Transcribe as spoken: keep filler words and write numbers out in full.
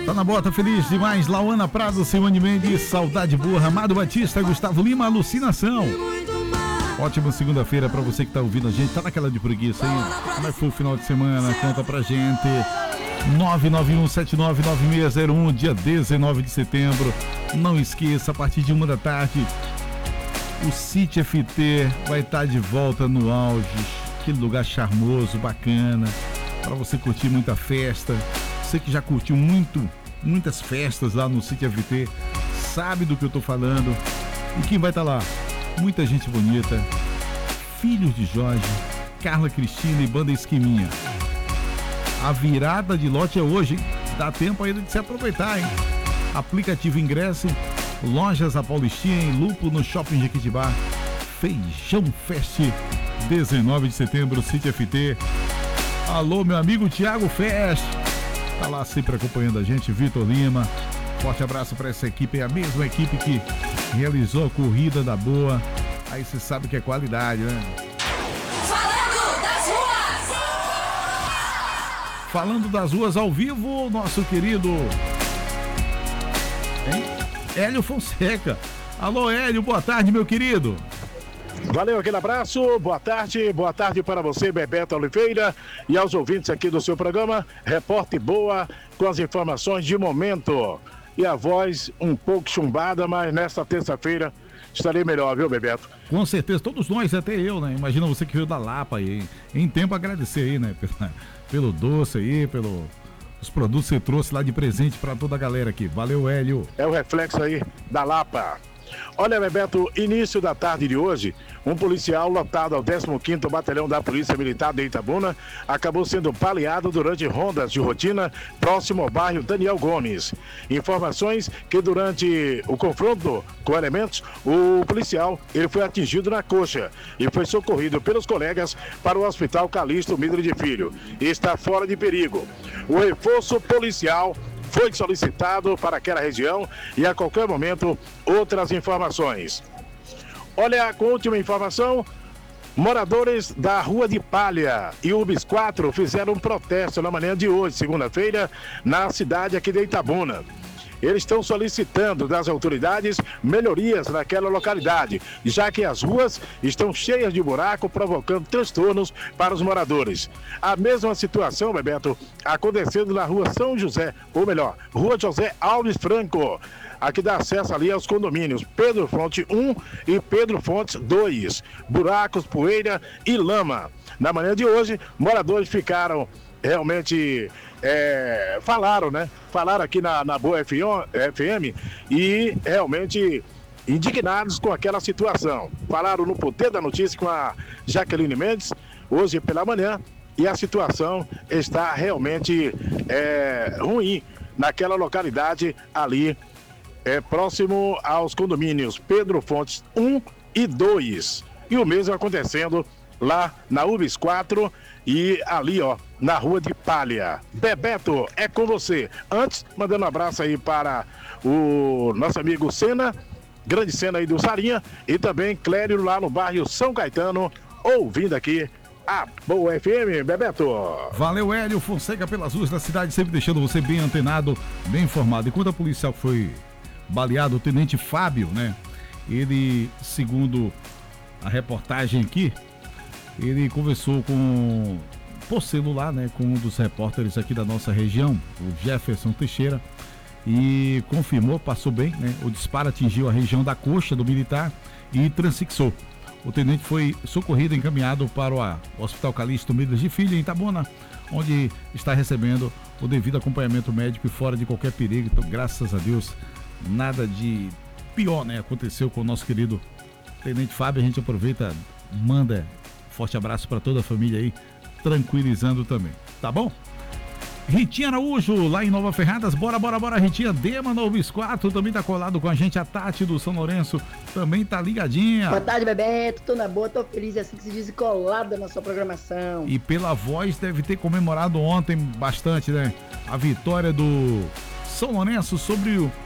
Tá na bota, feliz demais. Lauana Prado, Simone Mendes, Saudade Boa, Amado Batista, Gustavo Lima, Alucinação. Ótima segunda-feira pra você que tá ouvindo a gente. Tá naquela de preguiça aí? Como é que foi o final de semana? Conta pra gente. nove nove um sete nove nove seis zero um, dia dezenove de setembro. Não esqueça, a partir de uma da tarde, o City F T vai estar de volta no auge. Aquele lugar charmoso, bacana, pra você curtir muita festa. Você que já curtiu muito, muitas festas lá no City F T, sabe do que eu tô falando. E quem vai estar lá? Muita gente bonita, Filhos de Jorge, Carla Cristina e Banda Esqueminha. A virada de lote é hoje, hein? Dá tempo ainda de se aproveitar, hein? Aplicativo ingresso, lojas a Paulistinha em Lupo no Shopping Jequitibá. Feijão Fest, dezenove de setembro, City F T. Alô, meu amigo Thiago Fest, tá lá sempre acompanhando a gente, Vitor Lima. Forte abraço para essa equipe, é a mesma equipe que realizou a corrida da boa. Aí você sabe que é qualidade, né? Falando das ruas! Falando das ruas ao vivo, nosso querido hein? Hélio Fonseca. Alô, Hélio, boa tarde, meu querido. Valeu, aquele abraço, boa tarde, boa tarde para você, Bebeto Oliveira, e aos ouvintes aqui do seu programa, Repórter Boa, com as informações de momento. E a voz um pouco chumbada, mas nesta terça-feira estarei melhor, viu, Bebeto? Com certeza, todos nós, até eu, né? Imagina você que veio da Lapa aí. Em tempo agradecer aí, né? Pelo, pelo doce aí, pelo os produtos que você trouxe lá de presente para toda a galera aqui. Valeu, Hélio. É o reflexo aí da Lapa. Olha, Bebeto, início da tarde de hoje, um policial lotado ao décimo quinto Batalhão da Polícia Militar de Itabuna acabou sendo baleado durante rondas de rotina próximo ao bairro Daniel Gomes. Informações que durante o confronto com elementos, o policial ele foi atingido na coxa e foi socorrido pelos colegas para o Hospital Calixto Midre de Filho. Está fora de perigo. O reforço policial foi solicitado para aquela região e a qualquer momento outras informações. Olha, com a última informação, moradores da Rua de Palha e U B S quatro fizeram um protesto na manhã de hoje, segunda-feira, na cidade aqui de Itabuna. Eles estão solicitando das autoridades melhorias naquela localidade, já que as ruas estão cheias de buraco, provocando transtornos para os moradores. A mesma situação, Bebeto, acontecendo na rua São José, ou melhor, Rua José Alves Franco, aqui dá acesso ali aos condomínios Pedro Fonte um e Pedro Fontes dois. Buracos, poeira e lama. Na manhã de hoje, moradores ficaram realmente... É, falaram, né? Falaram aqui na, na Boa F M e realmente indignados com aquela situação. Falaram no Poder da Notícia com a Jaqueline Mendes, hoje pela manhã, e a situação está realmente é, ruim naquela localidade ali, é, próximo aos condomínios Pedro Fontes um e dois. E o mesmo acontecendo lá na U B S quatro e ali, ó, na Rua de Palha. Bebeto, é com você. Antes, mandando um abraço aí para o nosso amigo Sena, grande Sena aí do Sarinha, e também Clério lá no bairro São Caetano, ouvindo aqui a Boa F M, Bebeto. Valeu, Hélio Fonseca, pelas ruas da cidade, sempre deixando você bem antenado, bem informado. Enquanto a policial foi baleado, o tenente Fábio, né? Ele, segundo a reportagem aqui, ele conversou com, por celular, né, com um dos repórteres aqui da nossa região, o Jefferson Teixeira, e confirmou, passou bem, né, o disparo atingiu a região da coxa do militar e transfixou. O tenente foi socorrido e encaminhado para o Hospital Calixto Midre de Filho, em Itabuna, onde está recebendo o devido acompanhamento médico e fora de qualquer perigo. Então, graças a Deus, nada de pior, né, aconteceu com o nosso querido tenente Fábio. A gente aproveita, manda forte abraço para toda a família aí, tranquilizando também, tá bom? Ritinha Araújo, lá em Nova Ferradas, bora, bora, bora, Ritinha. Dema no U B S quatro, também tá colado com a gente, a Tati do São Lourenço, também tá ligadinha. Boa tarde, Bebeto, tô na boa, tô feliz, é assim que se diz, colada na sua programação. E pela voz deve ter comemorado ontem bastante, né? A vitória do São Lourenço sobre o,